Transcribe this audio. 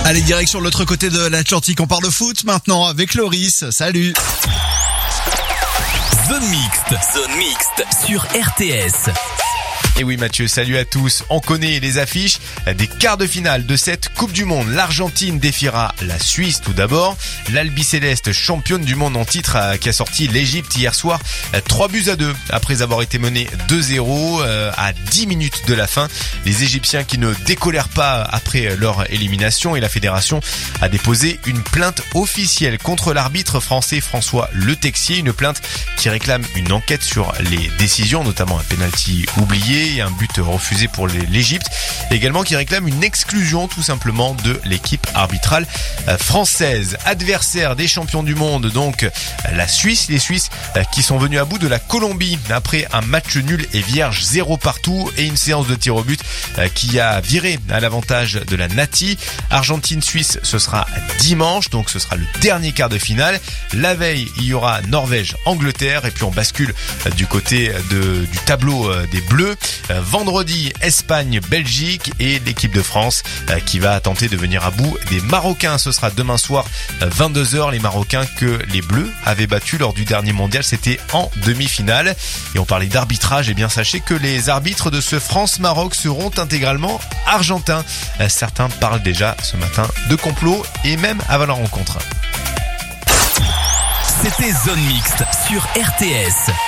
Allez, direction de l'autre côté de l'Atlantique, on parle foot maintenant avec Loris. Salut. Zone mixte sur RTS. Et oui Mathieu, salut à tous. On connaît les affiches des quarts de finale de cette Coupe du Monde. L'Argentine défiera la Suisse tout d'abord. L'Albiceleste, championne du monde en titre, qui a sorti l'Égypte hier soir 3-2 après avoir été menée 2-0 à 10 minutes de la fin. Les Égyptiens qui ne décolèrent pas après leur élimination, et la fédération a déposé une plainte officielle contre l'arbitre français François Le Texier. Une plainte qui réclame une enquête sur les décisions, notamment un penalty oublié et un but refusé pour l'Égypte, également qui réclame une exclusion tout simplement de l'équipe arbitrale française. Adversaire des champions du monde, donc la Suisse, les Suisses qui sont venus à bout de la Colombie après un match nul et vierge 0 partout et une séance de tir au but qui a viré à l'avantage de la Nati. Argentine-Suisse, ce sera dimanche, donc ce sera le dernier quart de finale. La veille, il y aura Norvège-Angleterre et puis on bascule du côté du tableau des Bleus. Vendredi, Espagne-Belgique et l'équipe de France qui va tenter de venir à bout des Marocains. Ce sera demain soir 22h, les Marocains que les Bleus avaient battus lors du dernier mondial, c'était en demi-finale. Et on parlait d'arbitrage, et bien sachez que les arbitres de ce France-Maroc seront intégralement argentins. Certains parlent déjà ce matin de complot et même avant la rencontre. C'était Zone Mixte sur RTS.